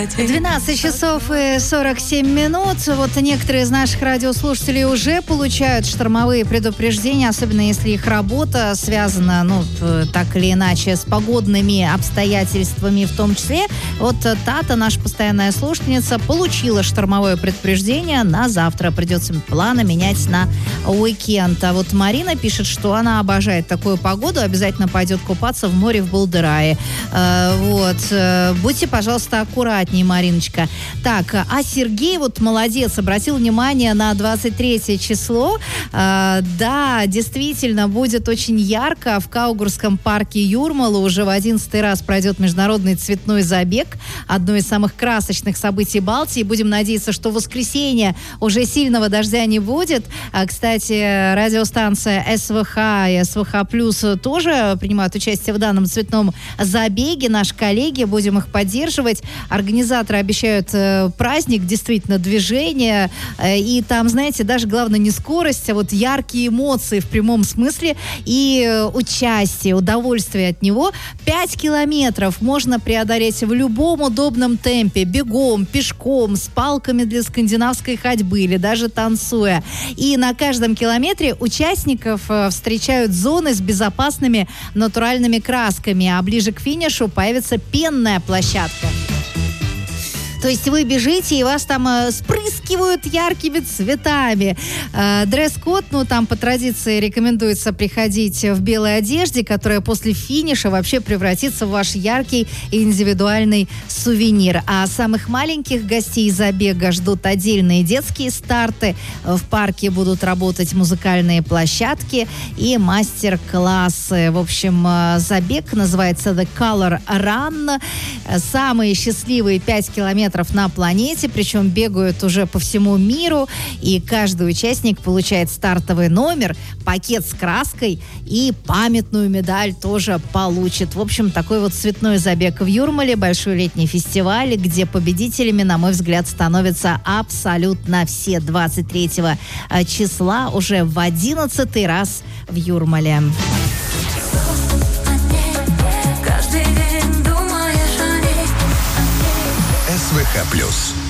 день. 12 часов и 47 минут. Вот некоторые из наших радиослушателей уже получают штормовые предупреждения, особенно если их работа связана, так или иначе, с погодными обстоятельствами в том числе. Вот Тата, наша постоянная слушательница, получила штормовое предупреждение на завтра. Придется планы менять на уикенд. А вот Марина пишет, что она обожает такую погоду, обязательно пойдет купаться в море в Балдырае. Будьте, пожалуйста, аккуратнее, Мариночка. Так, а Сергей вот молодец, обратил внимание на 23 число. Да, действительно, будет очень ярко. В Каугурском парке Юрмала уже в 11-й раз пройдет международный цветной забег. Одно из самых красочных событий Балтии. Будем надеяться, что в воскресенье уже сильного дождя не будет. Кстати, радиостанция СВХ и СВХ Плюс тоже принимают участие в данном цветном забеге. Наши коллеги, будем их поддерживать. Организаторы обещают праздник, действительно, движение. И там, знаете, даже главное не скорость, а вот яркие эмоции в прямом смысле и участие, удовольствие от него. 5 километров можно преодолеть в любом удобном темпе. Бегом, пешком, с палками для скандинавской ходьбы или даже танцуя. И на каждом километре участников встречают зоны с безопасными натуральными красками, а ближе к финишу появится пенная площадка. То есть вы бежите, и вас там спрыскивают яркими цветами. Дресс-код, там по традиции рекомендуется приходить в белой одежде, которая после финиша вообще превратится в ваш яркий и индивидуальный сувенир. А самых маленьких гостей забега ждут отдельные детские старты. В парке будут работать музыкальные площадки и мастер-классы. В общем, забег называется The Color Run. Самые счастливые 5 километров на планете, причем бегают уже по всему миру, и каждый участник получает стартовый номер, пакет с краской и памятную медаль тоже получит. В общем, такой вот цветной забег в Юрмале, большой летний фестиваль, где победителями, на мой взгляд, становятся абсолютно все. 23 числа уже в 11-й раз в Юрмале. СВХ Плюс.